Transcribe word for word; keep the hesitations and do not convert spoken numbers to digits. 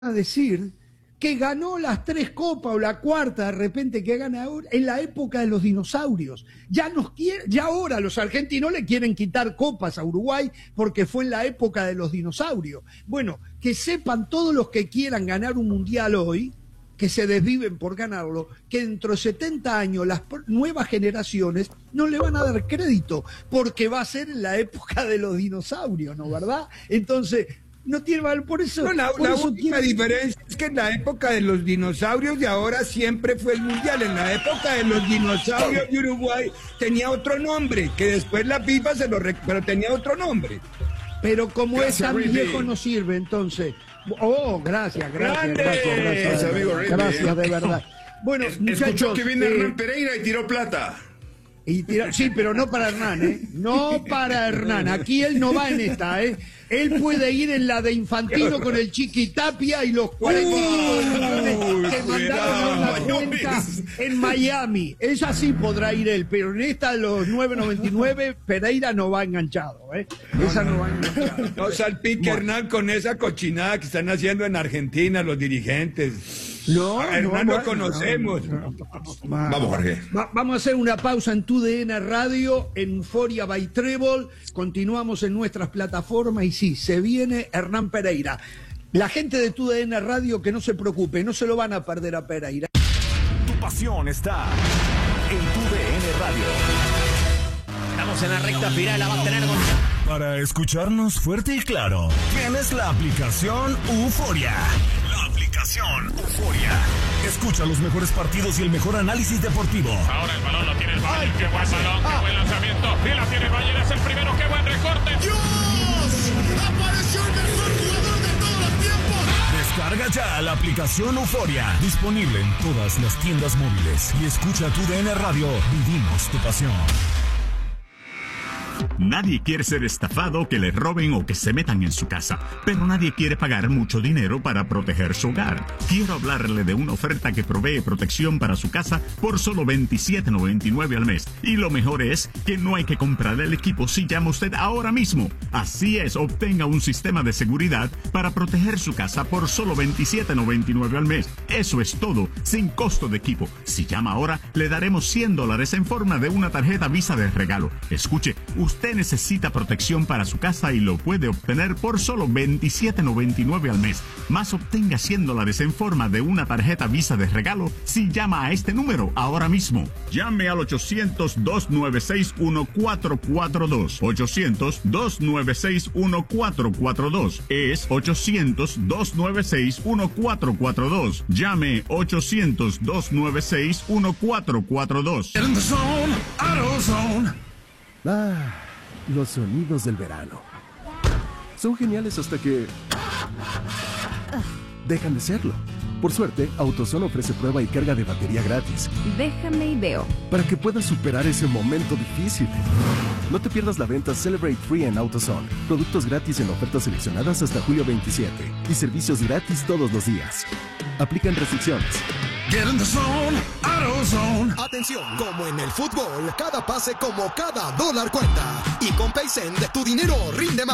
a decir que ganó las tres copas o la cuarta de repente que gana ahora en la época de los dinosaurios. Ya nos quiere, ya ahora los argentinos le quieren quitar copas a Uruguay porque fue en la época de los dinosaurios. Bueno, que sepan todos los que quieran ganar un mundial hoy, que se desviven por ganarlo, que dentro de setenta años las nuevas generaciones no le van a dar crédito porque va a ser en la época de los dinosaurios, ¿no? ¿Verdad? Entonces, no tiene valor, por eso... No, la, por la eso única tiene... diferencia es que en la época de los dinosaurios de ahora siempre fue el mundial. En la época de los dinosaurios de Uruguay tenía otro nombre, que después la FIFA se lo... Rec... pero tenía otro nombre. Pero como Gracias, es tan Ricky. viejo no sirve, entonces... Oh, gracias, gracias, ¡Grande! gracias, gracias, Gracias, amigo Ricky. gracias, de verdad. Bueno, Es- muchachos, Escuchó que viene eh, Hernán Pereira y tiró plata. y tira- sí, pero no para Hernán, ¿eh? No para Hernán. Aquí él no va en esta, ¿eh? Él puede ir en la de Infantino con el Chiquitapia y los cuarenta y cinco de millones que mandaron a una cuidado, cuenta en Miami. Ella sí podrá ir él, pero en esta de los nueve noventa y nueve Pereira no va enganchado, ¿eh? Esa no va enganchado. No salpique, Hernán, con esa cochinada que están haciendo en Argentina los dirigentes. No, A Hernán no, lo conocemos. no, no. Vamos, Jorge. Va- vamos a hacer una pausa en Tu D N Radio, en Euforia by Trébol. Continuamos en nuestras plataformas y sí, se viene Hernán Pereira. La gente de Tu D N Radio que no se preocupe, no se lo van a perder a Pereira. Tu pasión está en Tu D N Radio. Estamos en la recta final, la va a tener con... Para escucharnos fuerte y claro, tienes la aplicación Euforia. La aplicación Euforia. Escucha los mejores partidos y el mejor análisis deportivo. Ahora el balón lo tiene el Bayern. Qué buen balón, qué buen lanzamiento. Y la tiene el Bayern, es el primero. Qué buen recorte. ¡Dios! ¡Apareció el mejor jugador de todos los tiempos! Descarga ya la aplicación Euforia. Disponible en todas las tiendas móviles. Y escucha Tu D N Radio. Vivimos tu pasión. Nadie quiere ser estafado, que le roben o que se metan en su casa, pero nadie quiere pagar mucho dinero para proteger su hogar. Quiero hablarle de una oferta que provee protección para su casa por solo veintisiete noventa y nueve al mes. Y lo mejor es que no hay que comprar el equipo si llama usted ahora mismo. Así es, obtenga un sistema de seguridad para proteger su casa por solo veintisiete noventa y nueve al mes. Eso es todo, sin costo de equipo. Si llama ahora, le daremos cien dólares en forma de una tarjeta Visa de regalo. Escuche, usted necesita protección para su casa y lo puede obtener por solo veintisiete noventa y nueve al mes. Más obtenga cien dólares en forma de una tarjeta Visa de regalo si llama a este número ahora mismo. Llame al ochocientos, dos nueve seis, uno cuatro cuatro dos. ochocientos, dos nueve seis, uno cuatro cuatro dos. Es ochocientos, dos nueve seis, uno cuatro cuatro dos. Llame ochocientos, dos nueve seis, uno cuatro cuatro dos. In the zone, AutoZone. Ah, los sonidos del verano. Son geniales hasta que... dejan de serlo. Por suerte, AutoZone ofrece prueba y carga de batería gratis, Déjame y veo. para que puedas superar ese momento difícil. No te pierdas la venta Celebrate Free en AutoZone. Productos gratis en ofertas seleccionadas hasta julio veintisiete. Y servicios gratis todos los días. Aplican restricciones. Get in the zone, AutoZone. Atención, como en el fútbol, cada pase como cada dólar cuenta. Y con Paycent, tu dinero rinde más.